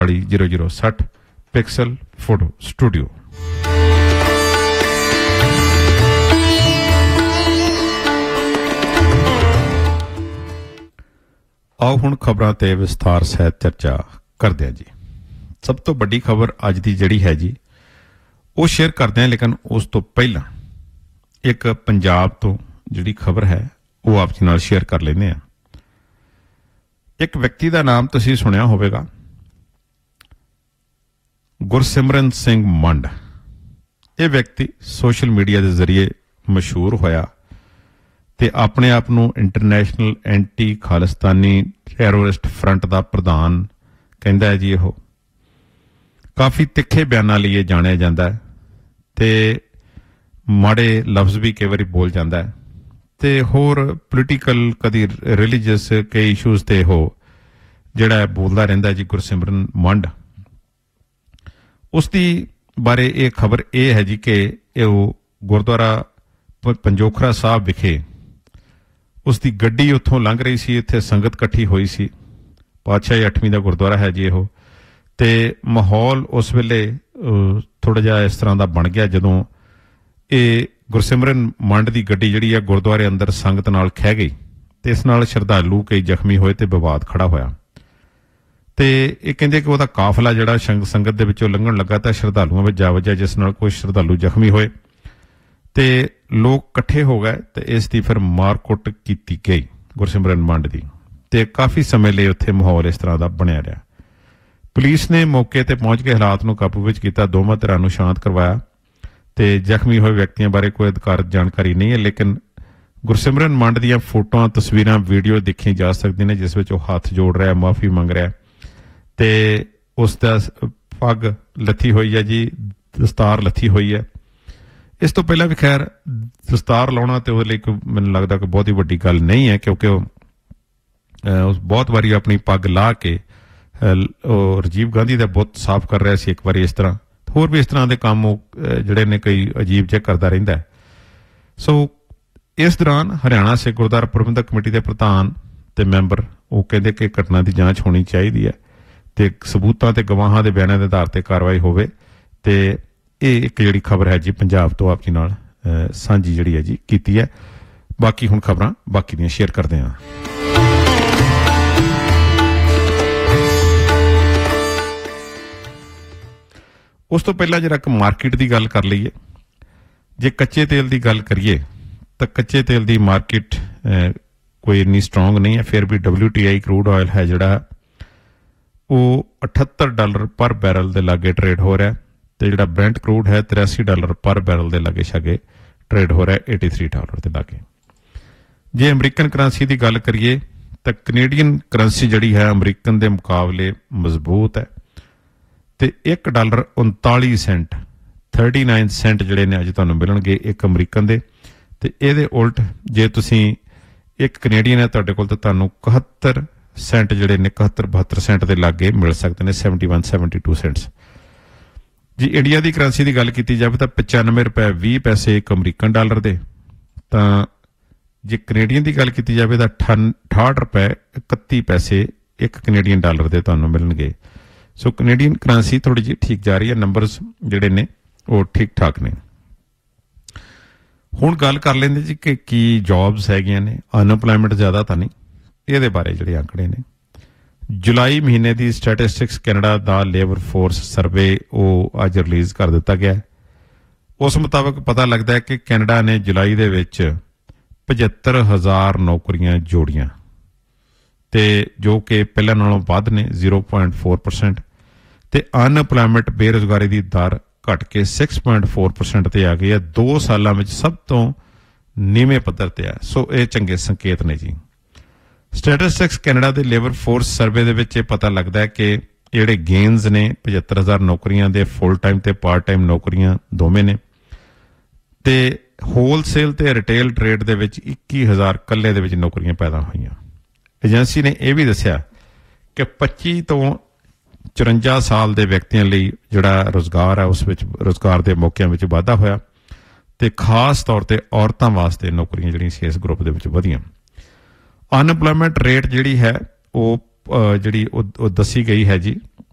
0060 pixel photo studio. आओ हुण खबरां ते विस्तार सहित चर्चा करदे हां जी। सब तो वड्डी खबर अज दी जिहड़ी है जी वो शेयर करते हैं, लेकिन उस तो पहला एक पंजाब तो जिहड़ी खबर है वो आप जी नाल शेयर कर लेने हैं। एक व्यक्ति का नाम तुसीं सुनिया होवेगा, गुरसिमरन सिंह मंड। ये व्यक्ति सोशल मीडिया के जरिए मशहूर होया ते अपने आप नूं international anti Khalistani terrorist front का प्रधान कहता है जी। वो काफ़ी तिखे बयानों लिए जानिया जाता है ते माड़े लफ्ज़ भी कई बार बोल जाता है ते होर पोलीटिकल कदी रिलीजियस कई इशूज़ ते हो जिहड़ा बोलता रहिंदा है जी गुरसिमरन मंड। उसकी बारे ये खबर यह है जी कि गुरुद्वारा पंजोखरा साहब विखे उसकी गड्डी उत्थों लंघ रही सी, इत्थे संगत इकट्ठी हुई सी। पातशाही 8वीं का गुरुद्वारा है जी। वो ते माहौल उस वेले थोड़ा जिहा इस तरह का बन गया जदों ये गुरसिमरन मंड की गड्डी जिहड़ी है गुरुद्वारे अंदर संगत नाल खह गई ते इस नाल श्रद्धालु कई जख्मी होए ते विवाद खड़ा होया। ते ये कहंदे कि वह काफला जिहड़ा संगत दे विचों लंघण लगा तां श्रद्धालुओं विच जा वज्जिया, जिस नाल कुछ श्रद्धालु जख्मी होए ते लोग इकट्ठे हो गए ते इसकी फिर मारकुट की गई गुरसिमरन मंड की ते काफ़ी समय लिए उत्थे माहौल इस तरह का बनिया रहा। पुलिस ने मौके ते पहुंच के हालात नूं काबू विच कीता, दोवां धिरां नूं शांत करवाया ते जख्मी हुए व्यक्तियों बारे कोई अधिकारत जानकारी नहीं है। लेकिन गुरसिमरन मंड दीयां फोटोआं तस्वीरां वीडियो देखी जा सकदी ने जिस विच ओह हत्थ जोड़ रहा है, माफ़ी मंग रहा है ते उसदा पग लथी हुई है जी, दस्तार लथी हुई है। इस तो पहला भी खैर दस्तार लाउणा ते ਉਹਦੇ ਲਈ ਮੈਨੂੰ लगता कि बहुत ही वड्डी गल नहीं है, क्योंकि बहुत बारी अपनी पग ला के राजीव गांधी का बुत साफ कर रहा सी एक बारी इस तरह, होर भी इस तरह के काम ਜਿਹੜੇ ने कई अजीब जे करता रहिंदा है। सो इस दौरान हरियाणा सिख गुरुद्वारा प्रबंधक कमेटी के प्रधान ते मैंबर वो कहते कि घटना की जांच होनी चाहिए है ते सबूतां ते गवाहां दे बयानां दे आधार ते कार्रवाई होवे ते ये एक जिहड़ी खबर है जी पंजाब तो आप जी नाल सांझी जिहड़ी है जी कीती है। बाकी हुण खबरां बाकी दियां शेयर करदे हां। उस तो पहला जरा मार्केट की गल कर लईए। जे कच्चे तेल की गल करिए तो कच्चे तेल की मार्केट कोई इन्नी स्ट्रोंग नहीं है, फिर भी WTI क्रूड ऑयल है जिहड़ा वो $78 पर बैरल के लागे ट्रेड हो रहा है तो जिहड़ा ब्रेंट क्रूड है $83 पर बैरल के लागे शागे ट्रेड हो रहा है $83 के लागे। जे अमरीकन करंसी की गल करिए तो कनेडियन करंसी जिहड़ी है अमरीकन के मुकाबले मजबूत है तो $1 39 सेंट 39 सेंट जिहड़े ने अज तुहानूं मिलणगे एक अमरीकन दे ते इहदे उल्ट जे तुसीं एक कनेडियन है तुहाडे कोल तां तुहानूं 71 सेंट जिहड़े ने 71-72 सेंट के लागे मिल सकते हैं, 71-72 सेंट्स। जी इंडिया की करंसी की गल की जाए तो $95.20 एक अमरीकन डॉलर दे, तो जे कनेडियन की गल की जाए तो $68.31 एक कनेडियन डॉलर दे तुहानूं मिलणगे। सो कनेडियन करंसी थोड़ी जी ठीक जा रही है, नंबरस जिहड़े ने वो ठीक ठाक ने। हुण गल कर लेंदे जी कि की जॉब्स हैगियां ने, अनएम्पलॉयमेंट ज़्यादा तो नहीं, ये बारे जिहड़े आंकड़े ने। जुलाई महीने की स्टैटिस्टिक्स कैनेडा का लेबर फोर्स सर्वे वो अज रिलीज़ कर दिता गया। उस मुताबिक पता लगता है कि कैनेडा ने जुलाई दे विच 75,000 नौकरियां जोड़ियां ते जो कि पहले नालों वध ने 0.4% ते अनएम्पलॉयमेंट बेरोजगारी की दर घट के 6.4% ते आ गई है। 2 सालों में सब तो नीवें पद्धर ते है। सो ये चंगे संकेत ने जी। स्टैटिस्टिक्स कैनेडा के लेबर फोर्स सर्वे दे विच पता लगता है कि जिहड़े गेन्स ने 75,000 नौकरियां दे फुल टाइम ते पार्ट टाइम नौकरियां दोवें ने ते होलसेल ते रिटेल ट्रेड दे विच 21,000 कल्ले दे विच नौकरियां पैदा होईयां। एजेंसी ने यह भी दस्सिया कि 25 तो 54 साल के व्यक्तियों लिए जिहड़ा रोजगार है उस विच रोजगार के मौकों में वाधा होया ते खास तौर पर औरतों वास्ते नौकरियां जिहड़ियां इस ग्रुप दे विच वधियां। अनएम्पलॉयमेंट रेट जिहड़ी है वो जिहड़ी दसी गई है जी